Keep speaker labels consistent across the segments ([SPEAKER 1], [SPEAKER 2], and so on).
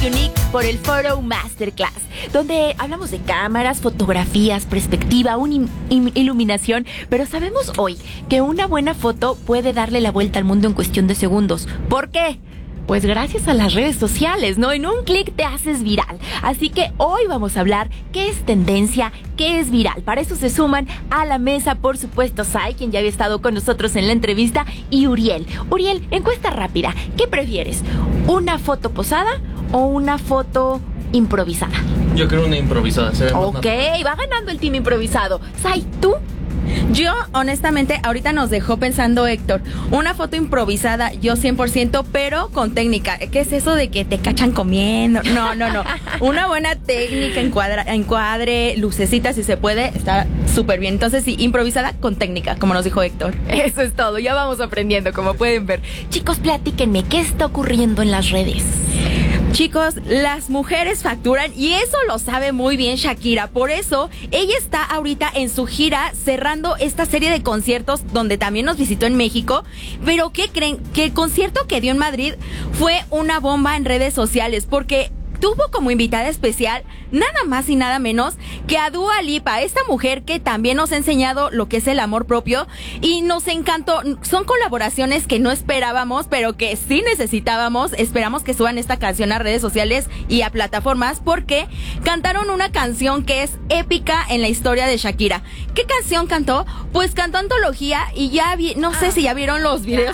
[SPEAKER 1] Unique por el Photo Masterclass, donde hablamos de cámaras, fotografías, perspectiva, iluminación, pero sabemos hoy que una buena foto puede darle la vuelta al mundo en cuestión de segundos. ¿Por qué? Pues gracias a las redes sociales, ¿no? En un clic te haces viral. Así que hoy vamos a hablar qué es tendencia, qué es viral. Para eso se suman a la mesa, por supuesto, Sai, quien ya había estado con nosotros en la entrevista, y Uriel. Uriel, encuesta rápida. ¿Qué prefieres? ¿Una foto posada o una foto improvisada?
[SPEAKER 2] Yo creo una improvisada. Se ve más natural.
[SPEAKER 1] Va ganando el team improvisado. Sai, ¿tú?
[SPEAKER 3] Yo, honestamente, ahorita nos dejó pensando Héctor. Una foto improvisada, yo 100%, pero con técnica. ¿Qué es eso de que te cachan comiendo? No. Una buena técnica, encuadre, lucecita, si se puede, está súper bien. Entonces, sí, improvisada con técnica, como nos dijo Héctor.
[SPEAKER 1] Eso es todo, ya vamos aprendiendo, como pueden ver. Chicos, platíquenme, ¿qué está ocurriendo en las redes?
[SPEAKER 3] Chicos, las mujeres facturan y eso lo sabe muy bien Shakira. Por eso, ella está ahorita en su gira cerrando esta serie de conciertos donde también nos visitó en México. Pero ¿qué creen? Que el concierto que dio en Madrid fue una bomba en redes sociales porque tuvo como invitada especial nada más y nada menos que a Dua Lipa, esta mujer que también nos ha enseñado lo que es el amor propio y nos encantó. Son colaboraciones que no esperábamos, pero que sí necesitábamos. Esperamos que suban esta canción a redes sociales y a plataformas porque cantaron una canción que es épica en la historia de Shakira. ¿Qué canción cantó? Pues cantó Antología y ya no sé si ya vieron los videos.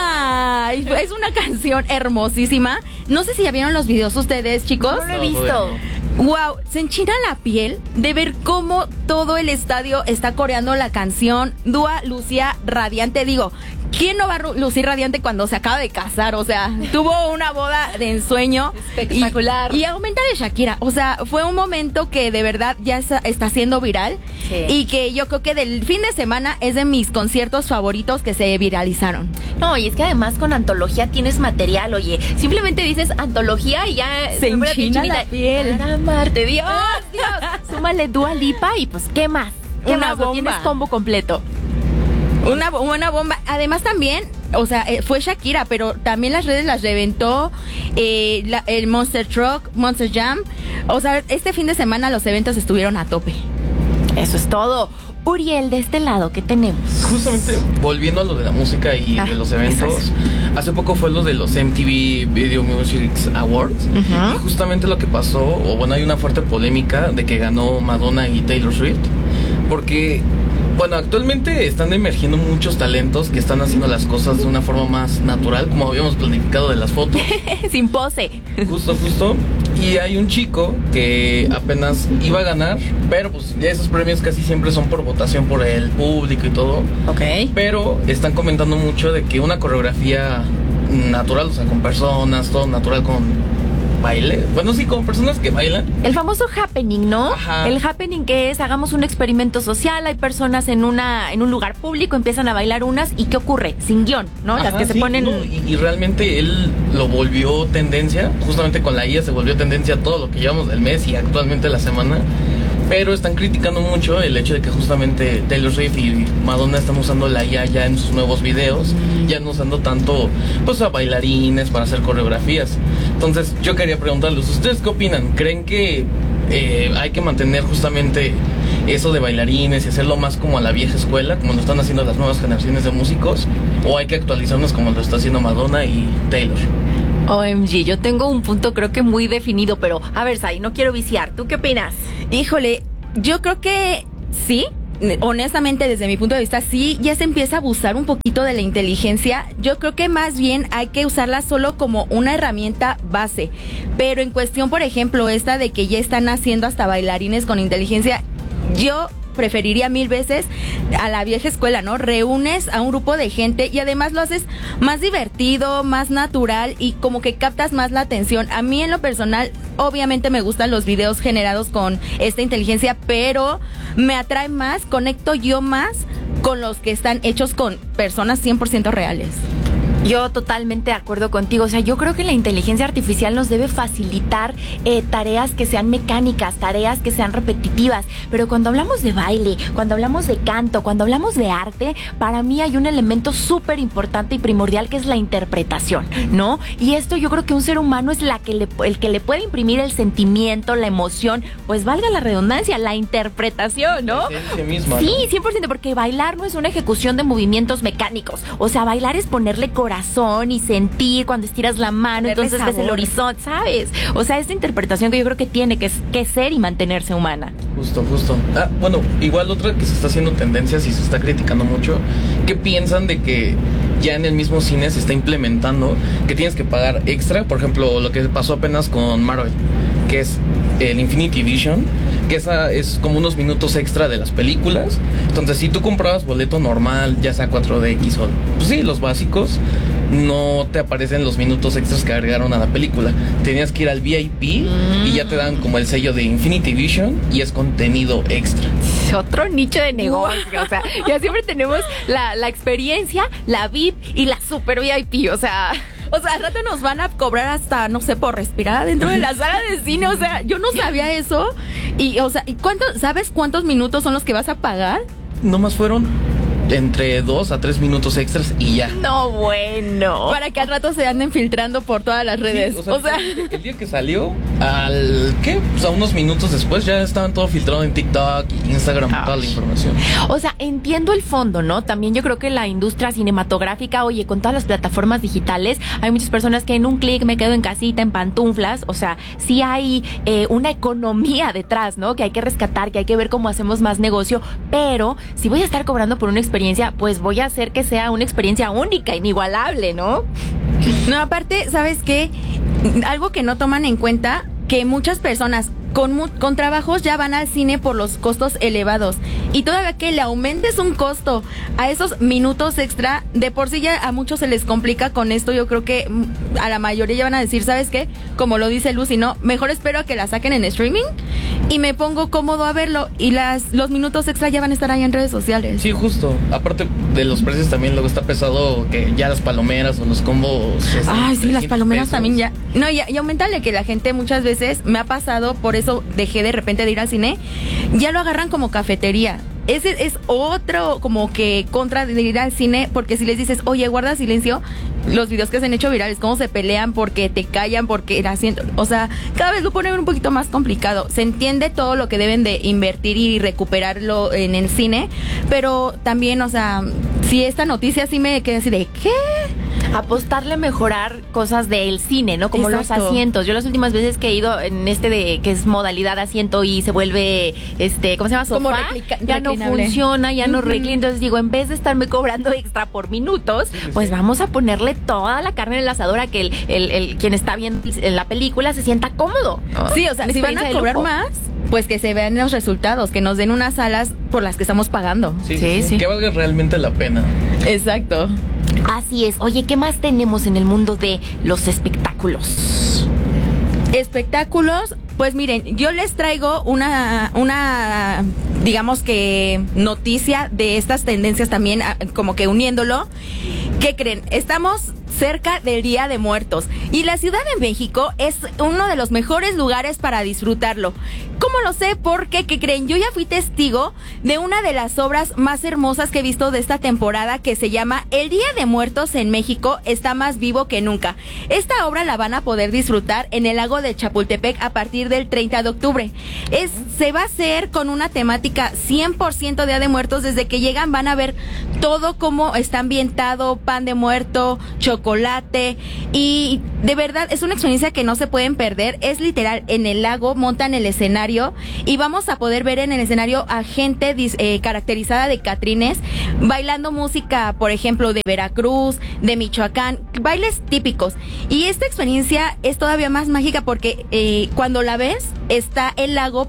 [SPEAKER 3] Ay, es una canción hermosísima. No sé si ya vieron los videos ustedes, chicos.
[SPEAKER 1] No lo he visto.
[SPEAKER 3] Wow, se enchina la piel de ver cómo todo el estadio está coreando la canción. Dua lucía radiante. Digo, ¿quién no va a lucir radiante cuando se acaba de casar? O sea, tuvo una boda de ensueño
[SPEAKER 1] espectacular.
[SPEAKER 3] Y aumenta de Shakira. O sea, fue un momento que de verdad ya está siendo viral. Sí. Y que yo creo que del fin de semana es de mis conciertos favoritos que se viralizaron.
[SPEAKER 1] No, y es que además con Antología tienes material, oye. Simplemente dices Antología y ya
[SPEAKER 3] se enchina la piel.
[SPEAKER 1] Para amarte, Dios. Súmale Dua Lipa y pues, ¿qué más?
[SPEAKER 3] Una bomba.
[SPEAKER 1] Tienes combo completo.
[SPEAKER 3] Una bomba. Además también, o sea, fue Shakira, pero también las redes las reventó el Monster Truck, Monster Jam. O sea, este fin de semana los eventos estuvieron a tope.
[SPEAKER 1] Eso es todo. Uriel, de este lado, ¿qué tenemos?
[SPEAKER 2] Justamente, volviendo a lo de la música y de los eventos, hace poco fue lo de los MTV Video Music Awards. Y justamente lo que pasó, o bueno, hay una fuerte polémica de que ganó Madonna y Taylor Swift, porque bueno, actualmente están emergiendo muchos talentos que están haciendo las cosas de una forma más natural, como habíamos planificado de las fotos.
[SPEAKER 1] Sin pose.
[SPEAKER 2] Justo. Y hay un chico que apenas iba a ganar, pero pues ya esos premios casi siempre son por votación por el público y todo.
[SPEAKER 1] Ok.
[SPEAKER 2] Pero están comentando mucho de que una coreografía natural, o sea, con personas, todo natural, con baile. Bueno, sí, con personas que bailan.
[SPEAKER 1] El famoso happening, ¿no?
[SPEAKER 2] Ajá.
[SPEAKER 1] El happening que es, hagamos un experimento social, hay personas en un lugar público, empiezan a bailar unas, ¿y qué ocurre? Sin guión, ¿no?
[SPEAKER 2] Ajá,
[SPEAKER 1] las que se ponen...
[SPEAKER 2] No, y realmente él lo volvió tendencia, justamente con la IA se volvió tendencia todo lo que llevamos del mes y actualmente la semana. Pero están criticando mucho el hecho de que justamente Taylor Swift y Madonna están usando la IA ya en sus nuevos videos, ya no usando tanto pues a bailarines para hacer coreografías. Entonces yo quería preguntarles, ¿ustedes qué opinan? ¿Creen que hay que mantener justamente eso de bailarines y hacerlo más como a la vieja escuela, como lo están haciendo las nuevas generaciones de músicos? ¿O hay que actualizarnos como lo está haciendo Madonna y Taylor?
[SPEAKER 1] OMG, yo tengo un punto creo que muy definido, pero a ver, Sai, no quiero viciar. ¿Tú qué opinas?
[SPEAKER 3] Híjole, yo creo que sí. Honestamente, desde mi punto de vista, sí, ya se empieza a abusar un poquito de la inteligencia. Yo creo que más bien hay que usarla solo como una herramienta base. Pero en cuestión, por ejemplo, esta de que ya están haciendo hasta bailarines con inteligencia, yo preferiría 1000 veces a la vieja escuela, ¿no? Reúnes a un grupo de gente y además lo haces más divertido, más natural y como que captas más la atención. A mí en lo personal, obviamente me gustan los videos generados con esta inteligencia, pero me atrae más, conecto yo más con los que están hechos con personas 100% reales.
[SPEAKER 1] Yo totalmente de acuerdo contigo. O sea, yo creo que la inteligencia artificial nos debe facilitar tareas que sean mecánicas, tareas que sean repetitivas. Pero cuando hablamos de baile, cuando hablamos de canto, cuando hablamos de arte, para mí hay un elemento súper importante y primordial que es la interpretación, ¿no? Y esto yo creo que un ser humano es el que le puede imprimir el sentimiento, la emoción, pues valga la redundancia, la interpretación, ¿no?
[SPEAKER 2] La esencia misma,
[SPEAKER 1] Sí,
[SPEAKER 2] ¿no?
[SPEAKER 1] 100%, porque bailar no es una ejecución de movimientos mecánicos. O sea, bailar es ponerle corazón y sentir cuando estiras la mano,
[SPEAKER 3] Ponerle
[SPEAKER 1] entonces ves el
[SPEAKER 3] sabor.
[SPEAKER 1] horizonte, ¿sabes? O sea, esta interpretación que yo creo que tiene que ser y mantenerse humana.
[SPEAKER 2] Justo. Bueno, igual otra que se está haciendo tendencias y se está criticando mucho, que piensan de que ya en el mismo cine se está implementando que tienes que pagar extra, por ejemplo, lo que pasó apenas con Marvel, que es el Infinity Vision, que esa es como unos minutos extra de las películas. Entonces, si tú comprabas boleto normal, ya sea 4DX o, pues sí, los básicos, no te aparecen los minutos extras que agregaron a la película. Tenías que ir al VIP y ya te dan como el sello de Infinity Vision y es contenido extra.
[SPEAKER 1] Otro nicho de negocio, o sea, ya siempre tenemos la experiencia, la VIP y la super VIP, o sea...
[SPEAKER 3] O sea, al rato nos van a cobrar hasta, no sé, por respirar dentro de la sala de cine. O sea, yo no sabía eso. Y, o sea, ¿sabes cuántos minutos son los que vas a pagar?
[SPEAKER 2] Nomás fueron entre 2 a 3 minutos extras y ya.
[SPEAKER 1] No, bueno.
[SPEAKER 3] Para que al rato se anden filtrando por todas las redes.
[SPEAKER 2] Sí, el día que salió, pues a unos minutos después ya estaban todo filtrado en TikTok y Instagram, toda la información.
[SPEAKER 1] O sea, entiendo el fondo, ¿no? También yo creo que la industria cinematográfica, oye, con todas las plataformas digitales, hay muchas personas que en un clic me quedo en casita, en pantuflas. O sea, sí hay una economía detrás, ¿no? Que hay que rescatar, que hay que ver cómo hacemos más negocio. Pero si voy a estar cobrando por una experiencia, pues voy a hacer que sea una experiencia única, inigualable, ¿no?
[SPEAKER 3] No, aparte, ¿sabes qué? Algo que no toman en cuenta, que muchas personas con trabajos ya van al cine por los costos elevados. Y todavía que le aumentes un costo a esos minutos extra, de por sí ya a muchos se les complica con esto. Yo creo que a la mayoría ya van a decir, ¿sabes qué? Como lo dice Lucy, ¿no? Mejor espero a que la saquen en streaming y me pongo cómodo a verlo. Y los minutos extra ya van a estar ahí en redes sociales.
[SPEAKER 2] Sí, justo. Aparte de los precios también luego está pesado que ya las palomeras o los combos.
[SPEAKER 3] Ay, sí, las palomeras
[SPEAKER 2] pesos.
[SPEAKER 3] también ya. No, y aumentale que la gente muchas veces, me ha pasado, por eso dejé de repente de ir al cine, ya lo agarran como cafetería. Ese es otro como que contra de ir al cine, porque si les dices, oye, guarda silencio, los videos que se han hecho virales, cómo se pelean porque te callan, porque el asiento, o sea, cada vez lo ponen un poquito más complicado. Se entiende todo lo que deben de invertir y recuperarlo en el cine, pero también, o sea, si esta noticia sí me quedé así de, ¿qué?
[SPEAKER 1] Apostarle a mejorar cosas del cine, ¿no? Como
[SPEAKER 3] Exacto.
[SPEAKER 1] los asientos. Yo las últimas veces que he ido en de que es modalidad asiento y se vuelve, ¿cómo se llama? Sofá,
[SPEAKER 3] Como
[SPEAKER 1] ya no
[SPEAKER 3] reclinable.
[SPEAKER 1] funciona, ya no reclina. Entonces digo, en vez de estarme cobrando extra por minutos, pues vamos a ponerle toda la carne en el asador a que el quien está viendo la película se sienta cómodo.
[SPEAKER 3] Sí, o sea,
[SPEAKER 1] Una
[SPEAKER 3] si van
[SPEAKER 1] experiencia
[SPEAKER 3] a
[SPEAKER 1] de
[SPEAKER 3] cobrar
[SPEAKER 1] lujo.
[SPEAKER 3] más, pues que se vean los resultados, que nos den unas salas por las que estamos pagando.
[SPEAKER 1] Sí.
[SPEAKER 2] Que valga realmente la pena.
[SPEAKER 3] Exacto.
[SPEAKER 1] Así es. Oye, ¿qué más tenemos en el mundo de los espectáculos?
[SPEAKER 3] Espectáculos, pues miren, yo les traigo una digamos que noticia de estas tendencias también, como que uniéndolo. ¿Qué creen? Estamos cerca del Día de Muertos y la Ciudad de México es uno de los mejores lugares para disfrutarlo. ¿Cómo lo sé? Porque, ¿qué creen? Yo ya fui testigo de una de las obras más hermosas que he visto de esta temporada, que se llama El Día de Muertos en México está más vivo que nunca. Esta obra la van a poder disfrutar en el lago de Chapultepec a partir del 30 de octubre. Se va a hacer con una temática 100% Día de Muertos. Desde que llegan van a ver todo cómo está ambientado, pan de muerto, chocolate, y de verdad es una experiencia que no se pueden perder. Es literal, en el lago montan el escenario y vamos a poder ver en el escenario a gente caracterizada de catrines bailando música, por ejemplo, de Veracruz, de Michoacán, bailes típicos. Y esta experiencia es todavía más mágica porque cuando la ves está el lago, pero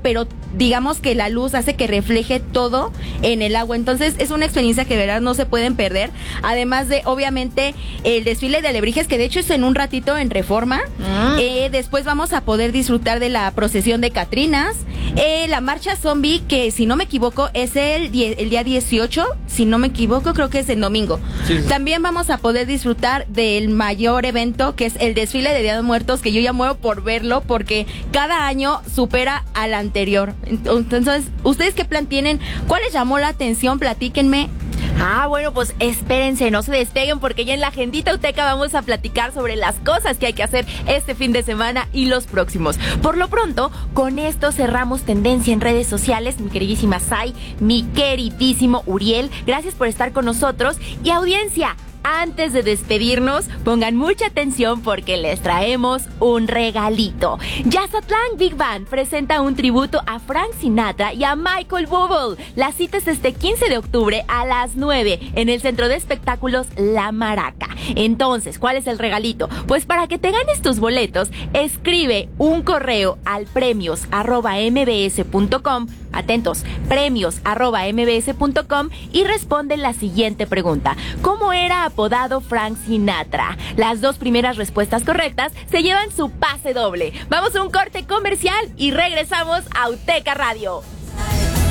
[SPEAKER 3] digamos que la luz hace que refleje todo en el agua. Entonces es una experiencia que de verdad no se pueden perder. Además de, obviamente, el desfile de alebrijes, que de hecho es en un ratito en Reforma. Después vamos a poder disfrutar de la procesión de Catrinas. La marcha zombie, que si no me equivoco es el día 18, si no me equivoco creo que es el domingo. Sí. También vamos a poder disfrutar del mayor evento, que es el desfile de Día de Muertos, que yo ya muero por verlo porque cada año supera al anterior. Entonces, ¿ustedes qué plan tienen? ¿Cuál les llamó la atención? Platíquenme.
[SPEAKER 1] Bueno, pues espérense, no se despeguen porque ya en la Agendita Uteca vamos a platicar sobre las cosas que hay que hacer este fin de semana y los próximos. Por lo pronto, con esto cerramos tendencia en redes sociales. Mi queridísima Sai, mi queridísimo Uriel, gracias por estar con nosotros. Y audiencia, antes de despedirnos, pongan mucha atención porque les traemos un regalito. Jazzatlán Big Band presenta un tributo a Frank Sinatra y a Michael Bublé. La cita es este 15 de octubre a las 9 en el Centro de Espectáculos La Maraca. Entonces, ¿cuál es el regalito? Pues para que te ganes tus boletos, escribe un correo al premios@mbs.com. Atentos, premios@mbs.com y responde la siguiente pregunta: ¿cómo era apodado Frank Sinatra? Las 2 primeras respuestas correctas se llevan su pase doble. Vamos a un corte comercial y regresamos a Uteca Radio.